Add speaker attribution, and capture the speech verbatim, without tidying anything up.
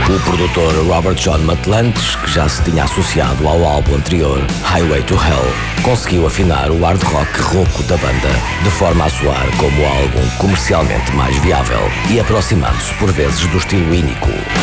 Speaker 1: O produtor Robert John Matlantes, que já se tinha associado ao álbum anterior, Highway to Hell, conseguiu afinar o hard rock rouco da banda, de forma a soar como o álbum comercialmente mais viável e aproximando-se por vezes do estilo ínico.